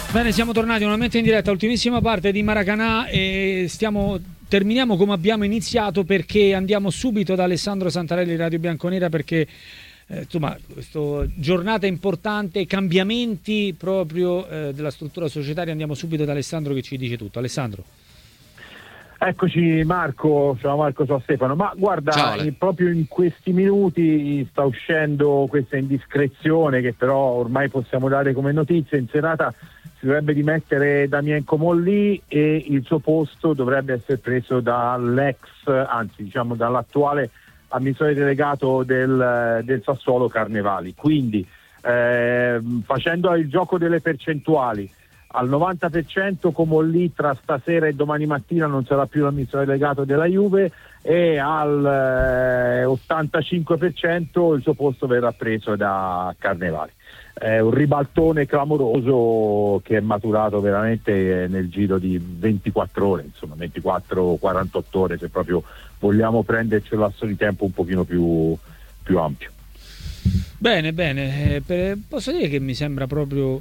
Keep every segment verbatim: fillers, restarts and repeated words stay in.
Bene, siamo tornati nuovamente in diretta, ultimissima parte di Maracanã e stiamo, terminiamo come abbiamo iniziato perché andiamo subito da Alessandro Santarelli, Radio Bianconera, perché eh, insomma, questa giornata importante, cambiamenti proprio eh, della struttura societaria. Andiamo subito da Alessandro che ci dice tutto. Alessandro. Eccoci Marco, ciao Marco, ciao Stefano. Ma guarda, eh, proprio in questi minuti sta uscendo questa indiscrezione che però ormai possiamo dare come notizia. In serata si dovrebbe dimettere Damien Comolli e il suo posto dovrebbe essere preso dall'ex, anzi diciamo dall'attuale amministratore delegato del, del Sassuolo Carnevali. Quindi eh, facendo il gioco delle percentuali, al novanta per cento Comolli tra stasera e domani mattina non sarà più l'amministratore delegato della Juve, e al eh, ottantacinque per cento il suo posto verrà preso da Carnevali. È un ribaltone clamoroso che è maturato veramente nel giro di ventiquattro ore, insomma ventiquattro quarantotto ore, se proprio vogliamo prenderci un lasso di tempo un pochino più, più ampio. Bene, bene, eh, per, posso dire che mi sembra proprio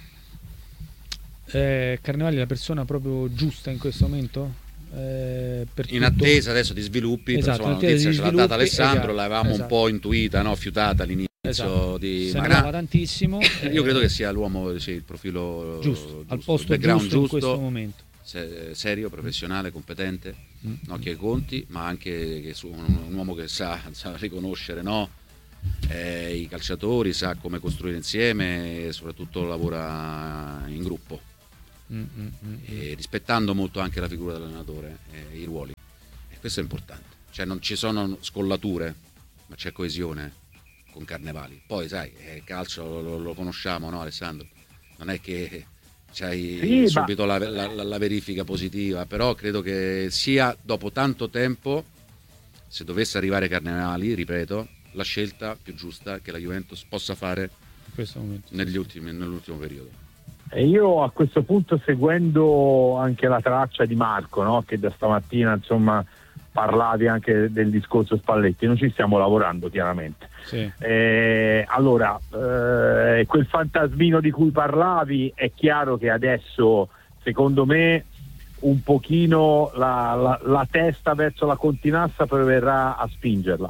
eh, Carnevali la persona proprio giusta in questo momento? Eh, per in tutto... attesa adesso di sviluppi, esatto, insomma, la notizia ce l'ha data Alessandro, esatto, l'avevamo esatto. un po' intuita, no? Fiutata all'inizio. Esatto. Di se ne parla tantissimo. Io credo che sia l'uomo, sì, il profilo giusto, giusto, al posto background giusto, giusto in questo momento. Se, serio, professionale, competente, mm. occhi ai conti, ma anche che su, un, un uomo che sa, sa riconoscere, no? eh, i calciatori, sa come costruire insieme e soprattutto lavora in gruppo, mm, mm, mm. E rispettando molto anche la figura dell'allenatore e i ruoli, e questo è importante, cioè non ci sono scollature ma c'è coesione con Carnevali. Poi sai, il calcio lo, lo conosciamo, no Alessandro? Non è che c'hai sì, subito ma... la, la, la verifica positiva, però credo che sia dopo tanto tempo, se dovesse arrivare Carnevali, ripeto, la scelta più giusta che la Juventus possa fare in questo momento, negli ultimi, nell'ultimo periodo. E io a questo punto, seguendo anche la traccia di Marco, no? Che da stamattina insomma parlavi anche del discorso Spalletti, noi ci stiamo lavorando chiaramente. Sì. Eh, allora, eh, quel fantasmino di cui parlavi, è chiaro che adesso, secondo me, un pochino la, la, la testa verso la Continassa proverà a spingerla.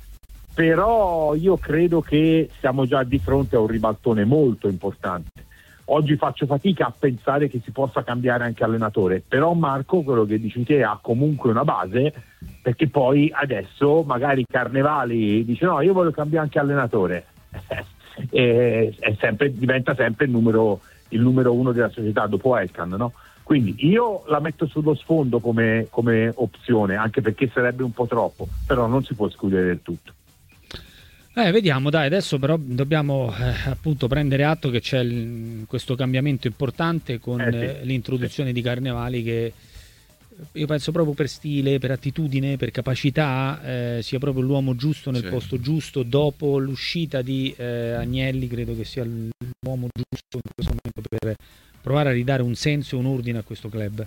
Però io credo che siamo già di fronte a un ribaltone molto importante. Oggi faccio fatica a pensare che si possa cambiare anche allenatore, però Marco, quello che dici te, ha comunque una base, perché poi adesso magari Carnevali dice no, io voglio cambiare anche allenatore, e è sempre, diventa sempre il numero, il numero uno della società dopo Elkann, no? Quindi io la metto sullo sfondo come, come opzione, anche perché sarebbe un po' troppo, però non si può escludere del tutto. Eh, vediamo, dai, adesso però dobbiamo eh, appunto prendere atto che c'è il, questo cambiamento importante con eh sì, eh, l'introduzione sì. di Carnevali, che io penso proprio per stile, per attitudine, per capacità eh, sia proprio l'uomo giusto nel sì. posto giusto. Dopo l'uscita di eh, Agnelli credo che sia l'uomo giusto in questo momento per provare a ridare un senso e un ordine a questo club.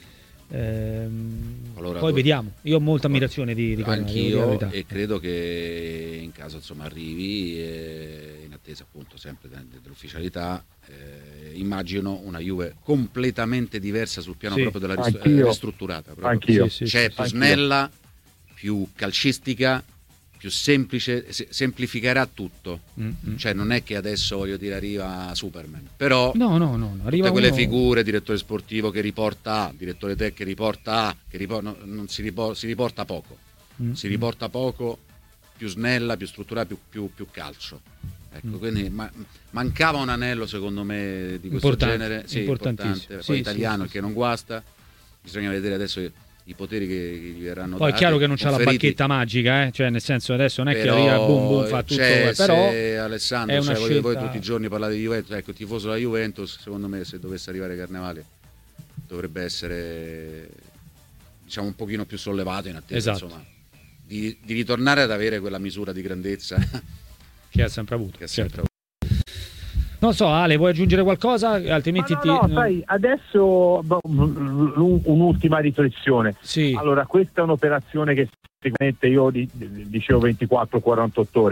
Ehm, allora, poi vediamo, io ho molta ammirazione di, di Carnevali, anch'io, e credo che in caso insomma arrivi, eh, in attesa appunto sempre dell'ufficialità, eh, immagino una Juve completamente diversa sul piano sì, proprio della rist- ristrutturata proprio. Anch'io. Sì, sì, cioè sì, più sì, snella, più calcistica, più semplice, se- semplificherà tutto. Mm-hmm. Cioè non è che adesso, voglio dire, arriva Superman, però no, no, no, no. Arriva tutte quelle uno... figure, direttore sportivo che riporta A, direttore tech che riporta A, che riporta, no, non si, riporta, si riporta poco, mm-hmm. si riporta poco, più snella, più strutturata, più, più, più calcio. Ecco, mm-hmm. quindi ma, mancava un anello secondo me di questo importante, genere, sì, importante, poi sì, italiano, sì, che sì. non guasta. Bisogna vedere adesso i poteri che gli verranno poi dati. Poi è chiaro che non c'ha conferiti. la bacchetta magica, eh? Cioè nel senso adesso non è però, che arriva boom boom fa tutto, eh, però se Alessandro, è una cioè, scelta... voi tutti i giorni parlate di Juventus, ecco, tifoso della Juventus, secondo me se dovesse arrivare Carnevali dovrebbe essere, diciamo, un pochino più sollevato in attesa, esatto. insomma, di, di ritornare ad avere quella misura di grandezza che ha sempre avuto, che ha certo. sempre avuto. Non so, Ale, vuoi aggiungere qualcosa? Altrimenti no, ti... no, no, sai, adesso un'ultima riflessione. Sì. Allora, questa è un'operazione che sicuramente io dicevo ventiquattro quarantotto ore.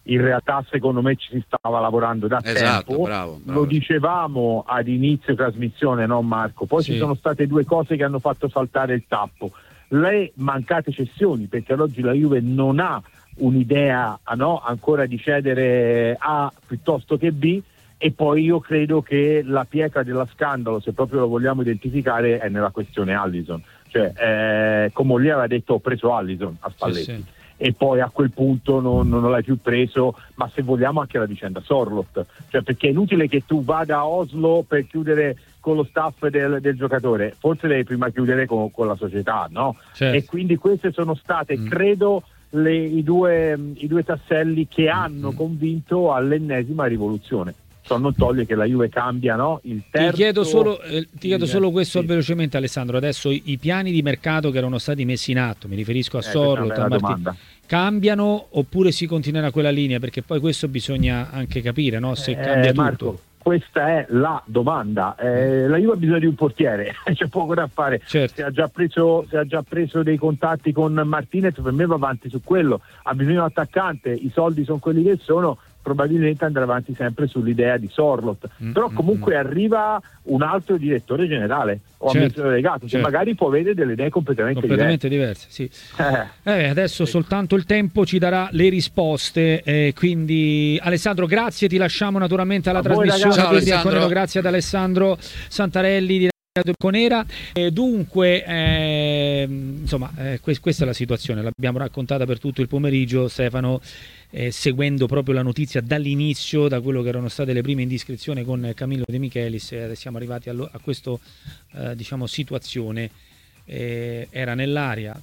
in realtà secondo me ci si stava lavorando da esatto, tempo, bravo, bravo. Lo dicevamo ad inizio trasmissione, no Marco? Poi sì. Ci sono state due cose che hanno fatto saltare il tappo: le mancate cessioni, perché ad oggi la Juve non ha un'idea no, ancora di cedere A piuttosto che B, e poi io credo che la pietra dello scandalo, se proprio lo vogliamo identificare, è nella questione Alisson. Cioè, eh, come lì aveva detto, ho preso Alisson a Spalletti, sì, sì. E poi a quel punto non, non l'hai più preso, ma se vogliamo anche la vicenda Sorloth, cioè perché è inutile che tu vada a Oslo per chiudere con lo staff del, del giocatore, forse devi prima chiudere con, con la società, no? Certo. E quindi queste sono state, mm. credo, le, i, due, i due tasselli che hanno mm. convinto all'ennesima rivoluzione. Ciò non toglie che la Juve cambia, no? Il terzo... Ti chiedo solo, eh, ti chiedo solo questo sì. velocemente, Alessandro. Adesso i, i piani di mercato che erano stati messi in atto, mi riferisco a eh, Sorloth, a Martin, cambiano oppure si continuerà quella linea? Perché poi questo bisogna anche capire, no? Se eh, cambia Marco, tutto. Questa è la domanda. Eh, la Juve ha bisogno di un portiere, c'è poco da fare. Certo. Se ha già preso, se ha già preso dei contatti con Martinez, per me va avanti su quello. Ha bisogno di un attaccante, i soldi sono quelli che sono. Probabilmente andrà avanti sempre sull'idea di Sorloth, mm, però comunque mm, arriva un altro direttore generale o certo, amministratore delegato, certo. che magari può avere delle idee completamente, completamente diverse, diverse sì. eh. Eh, adesso sì. soltanto il tempo ci darà le risposte, eh, quindi Alessandro grazie, ti lasciamo naturalmente alla A trasmissione. Ciao, Alessandro. Grazie ad Alessandro Santarelli di Conera. Eh, dunque eh, insomma eh, que- questa è la situazione, l'abbiamo raccontata per tutto il pomeriggio, Stefano, eh, seguendo proprio la notizia dall'inizio, da quello che erano state le prime indiscrezioni con Camillo De Michelis, e siamo arrivati a, lo- a questa eh, diciamo situazione, eh, era nell'aria,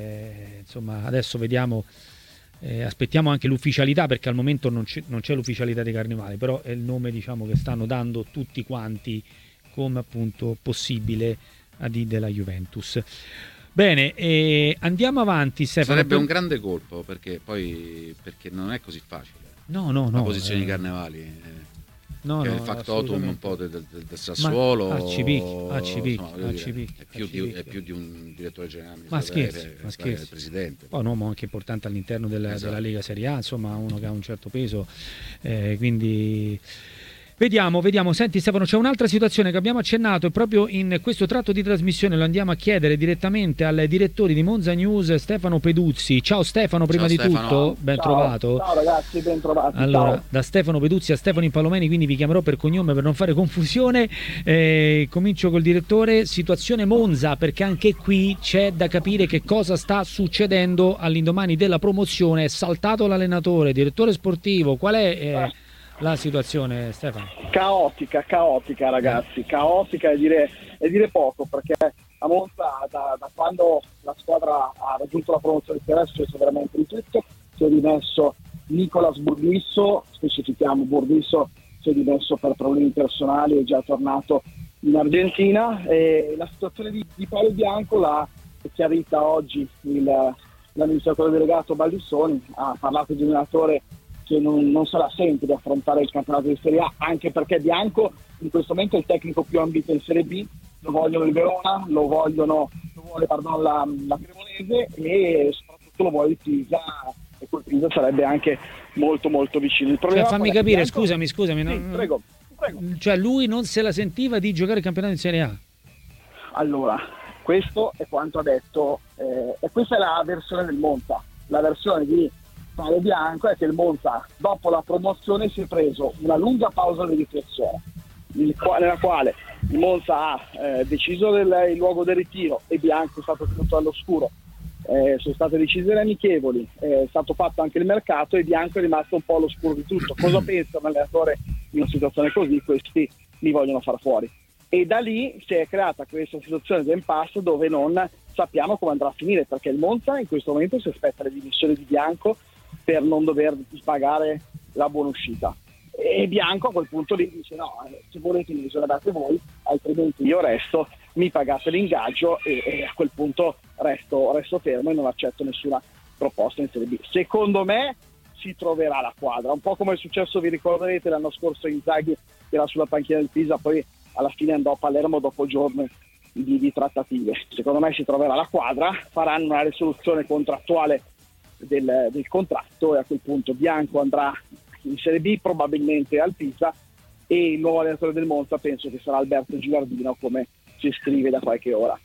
eh, insomma adesso vediamo, eh, aspettiamo anche l'ufficialità, perché al momento non c'è, non c'è l'ufficialità dei Carnevali, però è il nome diciamo che stanno dando tutti quanti come appunto possibile A D della Juventus. Bene, eh, andiamo avanti, Stefano. Sarebbe un grande colpo, perché poi perché non è così facile. No, no, no. La posizione eh... di Carnevali. Eh. No, che no, è il factotum un po' del, del, del Sassuolo, A C B, A C B, insomma, dire, è, più di, è più di un direttore generale, ma scherzi, è, ma scherzi. È il presidente. Poi un uomo anche importante all'interno della, esatto. della Lega Serie A, insomma uno che ha un certo peso, eh, quindi vediamo, vediamo. Senti Stefano, c'è un'altra situazione che abbiamo accennato e proprio in questo tratto di trasmissione lo andiamo a chiedere direttamente al direttore di Monza News, Stefano Peduzzi. Ciao Stefano, prima Ciao, di Stefano. tutto, ben ciao, trovato. Ciao ragazzi, ben trovati. Allora, ciao. Da Stefano Peduzzi a Stefano Impalomeni, quindi vi chiamerò per cognome per non fare confusione. Eh, comincio col direttore, situazione Monza, perché anche qui c'è da capire che cosa sta succedendo all'indomani della promozione. È saltato l'allenatore, direttore sportivo, qual è... Eh, la situazione, Stefano? Caotica, caotica ragazzi, caotica e dire, e dire poco, perché a Monza da, da quando la squadra ha raggiunto la promozione di adesso c'è veramente di tutto. Si è dimesso Nicolas Burdisso, specifichiamo Burdisso si è dimesso per problemi personali, è già tornato in Argentina, e la situazione di, di Paolo Bianco l'ha chiarita oggi il, l'amministratore delegato Baldissoni. Ha parlato di un allenatore che non, non se la sente di affrontare il campionato di Serie A, anche perché Bianco in questo momento è il tecnico più ambito in Serie B, lo vogliono il Verona, lo vogliono lo vuole pardon, la, la Cremonese, e soprattutto lo vuole il Pisa, e quel Pisa sarebbe anche molto molto vicino. Il cioè, fammi capire, Bianco... scusami, scusami. Sì, non... prego, prego. Cioè lui non se la sentiva di giocare il campionato di Serie A? Allora, questo è quanto ha detto, eh, e questa è la versione del Monza, la versione di Paolo Bianco è che il Monza dopo la promozione si è preso una lunga pausa di riflessione, nella quale il Monza ha eh, deciso del, il luogo del ritiro e Bianco è stato tenuto all'oscuro, eh, sono state decise le amichevoli, è stato fatto anche il mercato e Bianco è rimasto un po' all'oscuro di tutto. Cosa pensa un allenatore in una situazione così? Questi li vogliono far fuori, e da lì si è creata questa situazione di impasse dove non sappiamo come andrà a finire, perché il Monza in questo momento si aspetta le dimissioni di Bianco per non dover pagare la buonuscita, e Bianco a quel punto lì dice no, se volete mi esonerate voi, altrimenti io resto, mi pagate l'ingaggio, e, e a quel punto resto, resto fermo e non accetto nessuna proposta in Serie B. Secondo me si troverà la quadra, un po' come è successo, vi ricorderete l'anno scorso Inzaghi che era sulla panchina del Pisa, poi alla fine andò a Palermo dopo giorni di, di trattative. Secondo me si troverà la quadra, faranno una risoluzione contrattuale del, del contratto, e a quel punto Bianco andrà in Serie B, probabilmente al Pisa, e il nuovo allenatore del Monza penso che sarà Alberto Gilardino, come si scrive da qualche ora.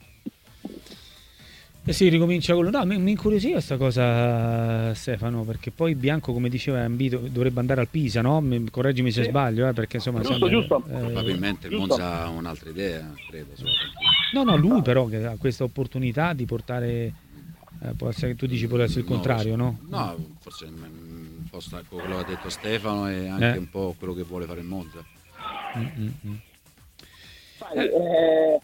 Eh sì, ricomincia con... No, mi, mi incuriosiva questa cosa, Stefano, perché poi Bianco, come diceva, ambito, dovrebbe andare al Pisa, no? Correggimi se sì. sbaglio, eh, perché insomma... Giusto, sembra, giusto. Eh, Probabilmente il Monza ha un'altra idea, credo. No, no, lui però che ha questa opportunità di portare... Eh, può essere che tu dici può essere il contrario, no? No, no forse un po' stacco quello che ha detto Stefano e anche eh. un po' quello che vuole fare il Monza. Mm-hmm. Sai, eh. Eh,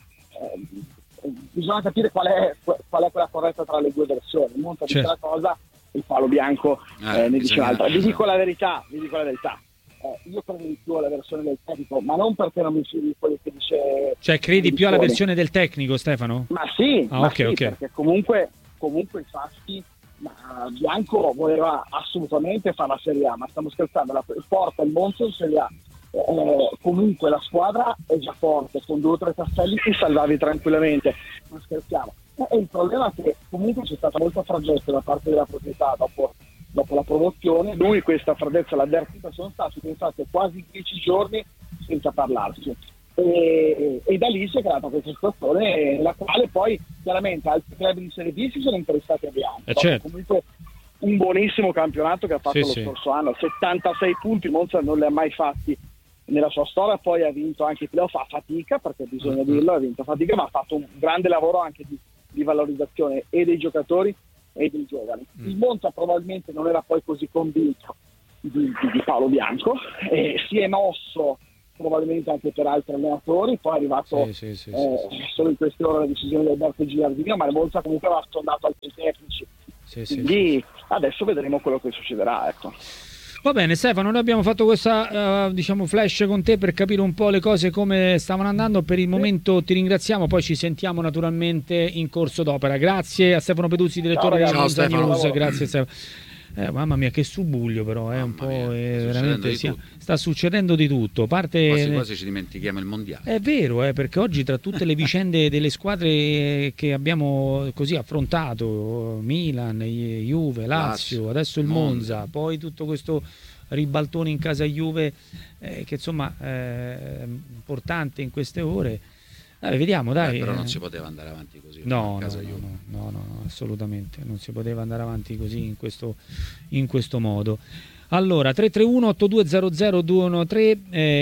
eh, bisogna capire qual è, qual è quella corretta tra le due versioni. Il Monza dice una cosa, il Palo Bianco eh, eh, ne dice un'altra. Vi dico la verità, vi dico la verità. Eh, io credo di più alla versione del tecnico, ma non perché non mi fido di quello che dice. Cioè, credi più alla versione del tecnico, Stefano? Ma sì, ah, ma okay, sì okay. perché comunque, comunque i fatti. Ma Bianco voleva assolutamente fare la Serie A, ma stiamo scherzando, la porta il Monza in Serie A. Eh, comunque la squadra è già forte, con due o tre tasselli ti salvavi tranquillamente, non scherziamo. E il problema è che comunque c'è stata molta freddezza da parte della proprietà dopo, dopo la promozione. Lui questa freddezza l'ha avvertita, sono stati pensate quasi dieci giorni senza parlarsi. E, e da lì si è creata questa situazione nella quale poi chiaramente altri club di Serie B si sono interessati a Bianco. Eh certo. Comunque un buonissimo campionato che ha fatto sì, lo sì. scorso anno, settantasei punti, Monza non li ha mai fatti nella sua storia, poi ha vinto anche i playoff a fatica, perché bisogna mm-hmm. dirlo, ha vinto a fatica, ma ha fatto un grande lavoro anche di, di valorizzazione e dei giocatori e dei giovani. Mm. Il Monza probabilmente non era poi così convinto di, di, di Paolo Bianco, e si è mosso probabilmente anche per altri allenatori, poi è arrivato sì, sì, sì, eh, sì, sì. solo in queste ore la decisione di Alberto Gilardino, ma il Monza comunque aveva sondato altri tecnici, sì, sì, quindi sì. adesso vedremo quello che succederà, ecco. Va bene Stefano, noi abbiamo fatto questa uh, diciamo flash con te per capire un po' le cose come stavano andando. Per il momento ti ringraziamo, poi ci sentiamo naturalmente in corso d'opera. Grazie a Stefano Peduzzi, direttore della Monza News. Grazie Stefano. Eh, mamma mia che subuglio, però è un po' mia, eh, sta veramente succedendo sia, sta succedendo di tutto. Parte, quasi quasi ci dimentichiamo il mondiale. È vero, eh, perché oggi tra tutte le vicende delle squadre che abbiamo così affrontato, Milan, Juve, Lazio, Lazio adesso il Monza, Monza, poi tutto questo ribaltone in casa Juve eh, che insomma è importante in queste ore. Dai, vediamo, dai. Eh, però non si poteva andare avanti così. No, no, no, no, no, no, assolutamente. Non si poteva andare avanti così in questo, in questo modo. Allora, tre tre uno otto due zero zero due uno tre,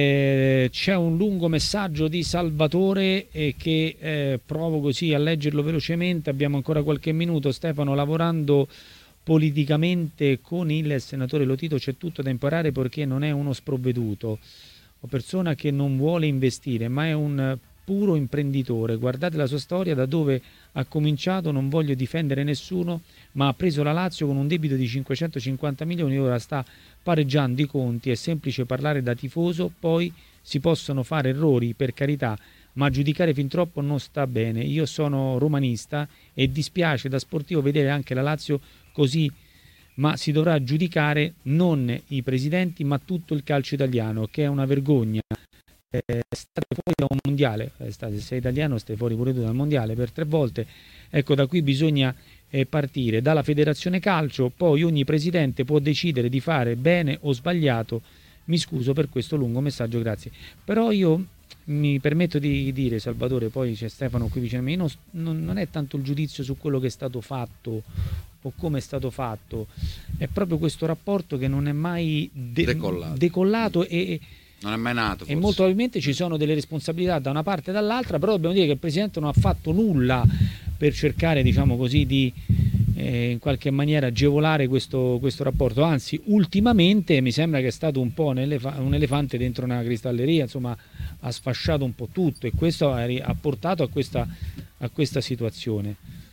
eh, c'è un lungo messaggio di Salvatore eh, che eh, provo così a leggerlo velocemente. Abbiamo ancora qualche minuto. Stefano, lavorando politicamente con il senatore Lotito c'è tutto da imparare, perché non è uno sprovveduto o persona che non vuole investire, ma è un puro imprenditore. Guardate la sua storia, da dove ha cominciato. Non voglio difendere nessuno, ma ha preso la Lazio con un debito di cinquecentocinquanta milioni, ora sta pareggiando i conti. È semplice parlare da tifoso, poi si possono fare errori, per carità, ma giudicare fin troppo non sta bene. Io sono romanista e dispiace da sportivo vedere anche la Lazio così, ma si dovrà giudicare non i presidenti ma tutto il calcio italiano, che è una vergogna. Eh, state fuori da un mondiale, eh, state, sei italiano, stai fuori pure tu dal mondiale per tre volte. Ecco, da qui bisogna eh, partire dalla federazione calcio, poi ogni presidente può decidere di fare bene o sbagliato. Mi scuso per questo lungo messaggio, grazie. Però io mi permetto di dire, Salvatore, poi c'è Stefano qui vicino a me, non, non, non è tanto il giudizio su quello che è stato fatto o come è stato fatto, è proprio questo rapporto che non è mai de- decollato, decollato e non è mai nato, forse. E molto probabilmente ci sono delle responsabilità da una parte e dall'altra, però dobbiamo dire che il Presidente non ha fatto nulla per cercare, diciamo così, di eh, in qualche maniera agevolare questo, questo rapporto. Anzi, ultimamente mi sembra che è stato un po' un, elef- un elefante dentro una cristalleria, insomma ha sfasciato un po' tutto, e questo ha, ha portato a questa, a questa situazione.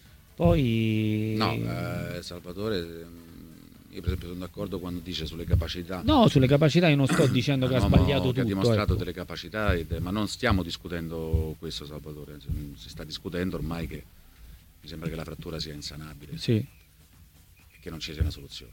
Poi no, eh, Salvatore, io per esempio sono d'accordo quando dice sulle capacità. No, sulle capacità io non sto dicendo che ha sbagliato tutto. Che ha dimostrato ecco. delle capacità, ma non stiamo discutendo questo, Salvatore. Si sta discutendo ormai che mi sembra che la frattura sia insanabile. Sì. E che non ci sia una soluzione.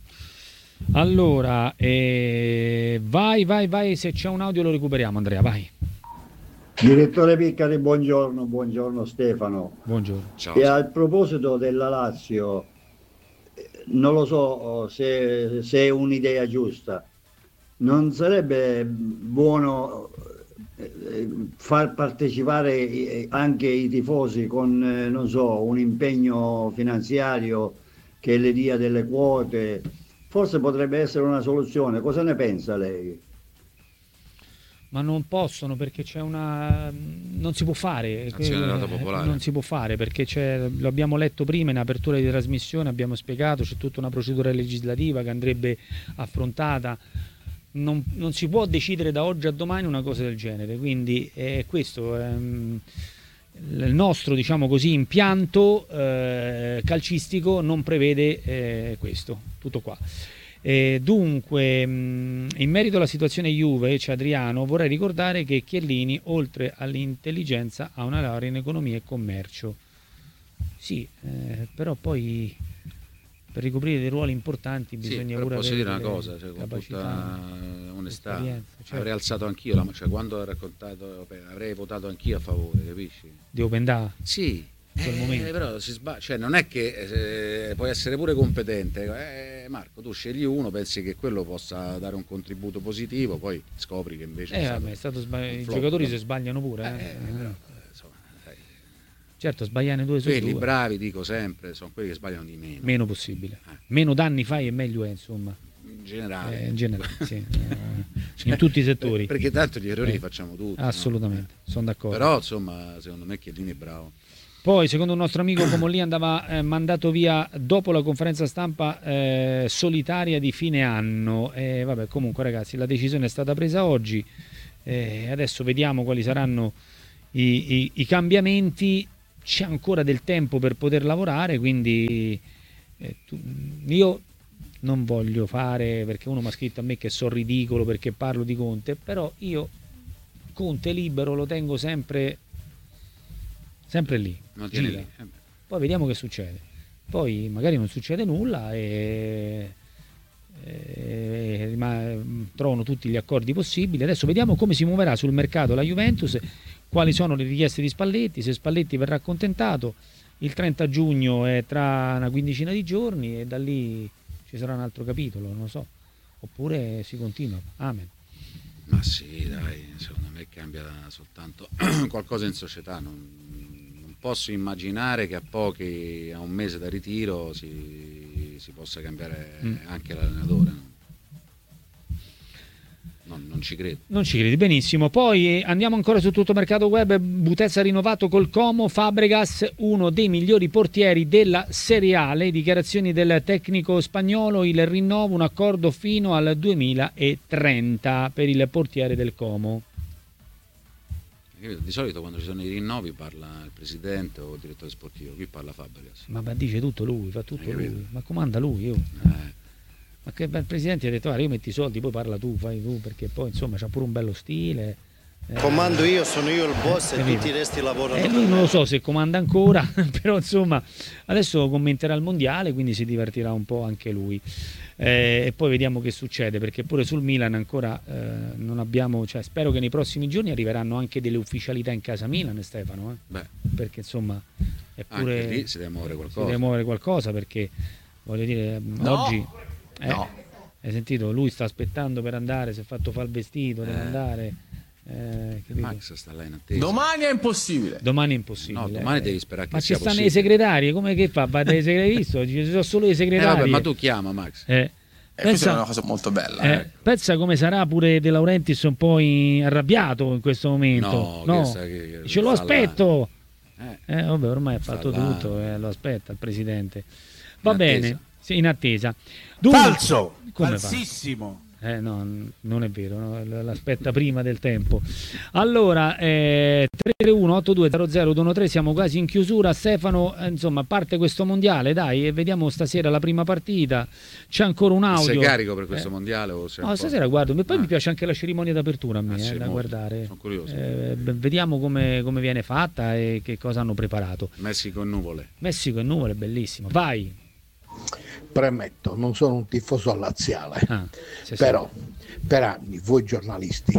Allora, eh, vai, vai, vai, se c'è un audio lo recuperiamo, Andrea, vai. Direttore Piccari, buongiorno, buongiorno Stefano. Buongiorno. Ciao. E al proposito della Lazio, non lo so se, se è un'idea giusta, non sarebbe buono far partecipare anche i tifosi con, non so, un impegno finanziario che le dia delle quote? Forse potrebbe essere una soluzione. Cosa ne pensa lei? Ma non possono, perché c'è una... non si può fare, popolare. Non si può fare perché c'è, lo abbiamo letto prima in apertura di trasmissione, abbiamo spiegato, c'è tutta una procedura legislativa che andrebbe affrontata. Non, non si può decidere da oggi a domani una cosa del genere, quindi è questo ehm, il nostro, diciamo così, impianto eh, calcistico non prevede eh, questo, tutto qua. Eh, dunque, mh, in merito alla situazione Juve, c'è Adriano, vorrei ricordare che Chiellini, oltre all'intelligenza, ha una laurea in economia e commercio. Sì, eh, però poi per ricoprire dei ruoli importanti bisogna sì, pure posso avere dire una cosa, cioè, con tutta onestà, certo. Avrei alzato anch'io la, cioè, quando ho raccontato, avrei votato anch'io a favore, capisci? Di Open Da? Sì, eh, però si sbaglia, cioè, non è che eh, puoi essere pure competente, eh, Marco, tu scegli uno, pensi che quello possa dare un contributo positivo, poi scopri che invece eh, è vabbè, è stato sbagli- i flop, giocatori no? Si sbagliano pure, eh, eh, però, insomma, dai. Certo, sbagliare due su quelli due. bravi, dico sempre, sono quelli che sbagliano di meno. Meno possibile. Eh. Meno danni fai e meglio è, insomma. In generale. Eh, in generale, sì. eh, in tutti i settori. Perché tanto gli errori eh. li facciamo tutti. Assolutamente, no? sono d'accordo. Però, insomma, secondo me Chiellini è bravo. Poi, secondo un nostro amico, Comolli andava eh, mandato via dopo la conferenza stampa eh, solitaria di fine anno. Eh, vabbè, comunque, ragazzi, la decisione è stata presa oggi. Eh, adesso vediamo quali saranno i, i, i cambiamenti. C'è ancora del tempo per poter lavorare, quindi eh, tu, io non voglio fare, perché uno mi ha scritto a me che sono ridicolo perché parlo di Conte, però io Conte libero lo tengo sempre sempre lì, lì. Poi vediamo che succede, poi magari non succede nulla e, e, ma trovano tutti gli accordi possibili. Adesso vediamo come si muoverà sul mercato la Juventus, quali sono le richieste di Spalletti, se Spalletti verrà accontentato. Il trenta giugno è tra una quindicina di giorni e da lì ci sarà un altro capitolo, non lo so, oppure si continua. Amen. Ma sì, dai, secondo me cambia soltanto qualcosa in società. Non, non posso immaginare che a pochi, a un mese da ritiro, si, si possa cambiare mm. anche l'allenatore. No? Non, non ci credo. Non ci credi, benissimo. Poi andiamo ancora su tutto mercato web. Butezza rinnovato col Como. Fabregas, uno dei migliori portieri della Serie A. Le dichiarazioni del tecnico spagnolo, il rinnovo, un accordo fino al duemilatrenta per il portiere del Como. Di solito quando ci sono i rinnovi parla il presidente o il direttore sportivo, qui parla Fabregas. Ma, ma dice tutto lui, fa tutto lui, ma comanda lui. Io. Eh. Ma che il presidente ha detto guarda, io metti i soldi, poi parla tu, fai tu, perché poi insomma c'ha pure un bello stile. Eh, comando io, sono io il boss e tutti i resti lavorano. E eh, lui non lo so se comanda ancora, però insomma adesso commenterà il mondiale, quindi si divertirà un po' anche lui. Eh, e poi vediamo che succede, perché pure sul Milan ancora eh, non abbiamo, cioè spero che nei prossimi giorni arriveranno anche delle ufficialità in casa Milan, Stefano, eh? Beh, perché insomma è pure anche lì si deve muovere qualcosa. Si deve muovere qualcosa, perché voglio dire, no. oggi Eh, no. Hai sentito? Lui sta aspettando per andare, si è fatto fare il vestito, deve eh. andare. Eh, Max sta là in attesa. Domani è impossibile. Domani è impossibile. No, domani eh. devi sperare che ma sia ci stanno possibile. i segretari, come che fa? Va dai segretari, visto? Ci sono solo i segretari. Eh, vabbè, ma tu chiama Max. Eh. Eh, pensa, è una cosa molto bella. Eh, eh. Pensa come sarà pure De Laurentiis un po' in, arrabbiato in questo momento. No, no. Che sta, che, che ce lo aspetto. Eh. Eh, vabbè, ormai ha fatto là. tutto, eh, lo aspetta il presidente. Va in bene, attesa. sì, in attesa. Dunque, falso, come falsissimo. Eh, no, non è vero, no? L'aspetta prima del tempo. Allora, eh, tre tre uno otto due zero zero due uno tre, siamo quasi in chiusura. Stefano, eh, insomma, parte questo mondiale, dai, e vediamo stasera la prima partita. C'è ancora un audio. Sei carico per questo eh. mondiale? O sei no, stasera guardo, e poi ah. mi piace anche la cerimonia d'apertura a me, ah, sì, eh, da molto. guardare. Sono curioso. Eh, vediamo come, come viene fatta e che cosa hanno preparato. Messico e nuvole. Messico e nuvole, bellissimo. Vai. Premetto, non sono un tifoso laziale, ah, sì, però sì. per anni voi giornalisti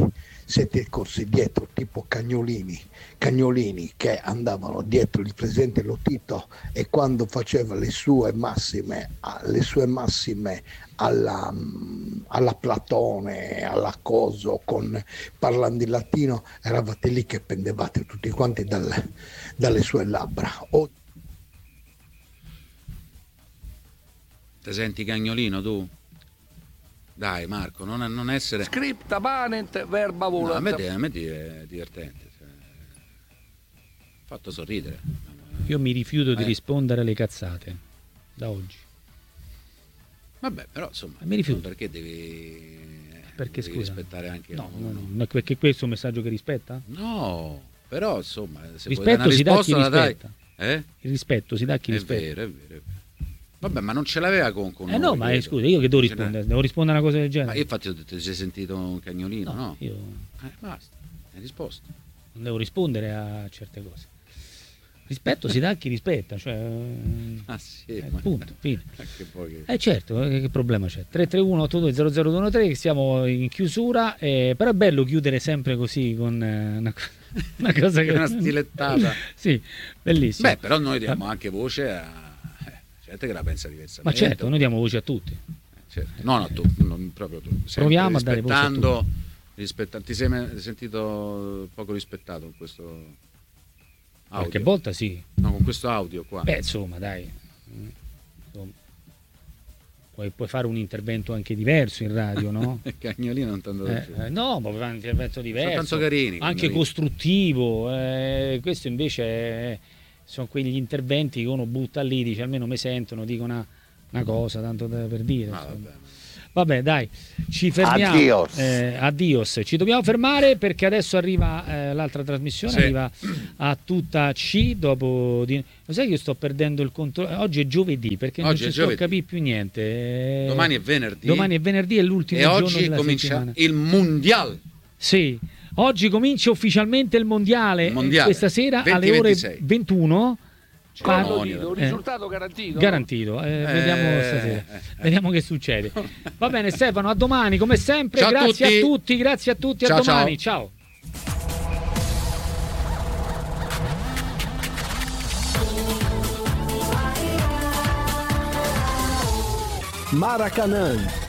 siete corsi dietro tipo cagnolini, cagnolini che andavano dietro il presidente Lotito, e quando faceva le sue massime, le sue massime alla, alla Platone, alla Coso, con parlando in latino, eravate lì che pendevate tutti quanti dalle, dalle sue labbra. O... Te senti cagnolino tu? Dai Marco, non, non essere... Scripta manent verba volant. No, a me, a me è divertente. Fatto sorridere. Io mi rifiuto eh. di rispondere alle cazzate da oggi. Vabbè, però insomma, mi rifiuto. Perché devi, perché, devi scusa, rispettare anche no, uno? no, no, perché questo è un messaggio che rispetta? No, però insomma, se rispetto si dà a chi rispetta. Eh? Il rispetto si dà a chi è rispetta. Vero, è vero, è vero. Vabbè, ma non ce l'aveva con, con Eh no, ma credo. scusa, io che devo rispondere? Devo rispondere a una cosa del genere? Ma io infatti ho detto, ti sei sentito un cagnolino, no? no? Io... Eh, basta, hai risposto. Non devo rispondere a certe cose. Rispetto si dà a chi rispetta, cioè... Ah sì, eh, ma... punto, fine. Anche poi che... Eh certo, che problema c'è? tre tre uno otto due zero zero due uno tre, che siamo in chiusura, eh, però è bello chiudere sempre così con eh, una, una cosa che... una stilettata. Sì, bellissimo. Beh, però noi diamo anche voce a... gente che la pensa diversamente. Ma certo, noi diamo voce a tutti. Certo. No, no, tu, non proprio tu. Proviamo a dare voce a tutti. Rispetta... Ti sei sentito poco rispettato con questo audio? Qualche volta sì. No, con questo audio qua. Beh, insomma, dai. Insomma. Puoi, puoi fare un intervento anche diverso in radio, no? Cagnolino non tanto eh, eh, no, ma puoi fare un intervento diverso. Sono tanto carini. Anche cagnolini. Costruttivo. Eh, questo invece è... sono quegli interventi che uno butta lì, dice almeno mi sentono, dico una, una cosa, tanto per dire. Ah, vabbè. vabbè, dai, ci fermiamo. Addios. Eh, addios. Ci dobbiamo fermare perché adesso arriva eh, l'altra trasmissione, sì. Arriva a tutta C dopo di... Lo sai che io sto perdendo il controllo? Oggi è giovedì perché oggi non ci sto a capire più niente. Domani è venerdì. Domani è venerdì, è l'ultimo e giorno oggi della comincia settimana. Il Mondial. Sì. Oggi comincia ufficialmente il mondiale, il mondiale. Questa sera venti, alle ore ventisei. ventuno. Par- dito, un risultato eh, garantito. Garantito, eh, eh, vediamo stasera. Eh, vediamo che succede. Va bene Stefano, a domani come sempre. Ciao grazie a tutti. a tutti, grazie a tutti, ciao, a domani. Ciao. ciao. Maracanã